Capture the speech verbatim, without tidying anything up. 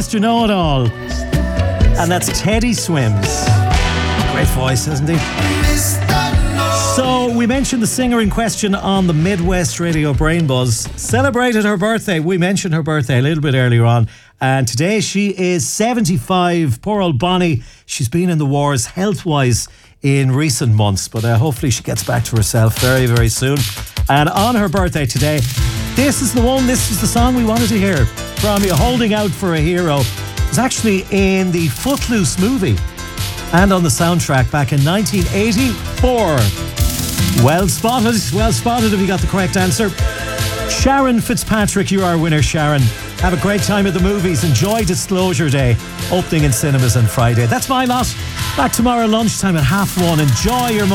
Mister Know-It-All. And that's Teddy Swims. Great voice, isn't he? So, we mentioned the singer in question on the Midwest Radio Brain Buzz. Celebrated her birthday. We mentioned her birthday a little bit earlier on. And today she is seventy-five. Poor old Bonnie. She's been in the wars health-wise in recent months. But uh, hopefully she gets back to herself very, very soon. And on her birthday today, this is the one, this is the song we wanted to hear from you. Holding Out for a Hero. It was actually in the Footloose movie and on the soundtrack back in nineteen eighty-four. Well spotted, well spotted if you got the correct answer. Sharon Fitzpatrick, you are our winner, Sharon. Have a great time at the movies. Enjoy Disclosure Day, opening in cinemas on Friday. That's my lot. Back tomorrow lunchtime at half one. Enjoy your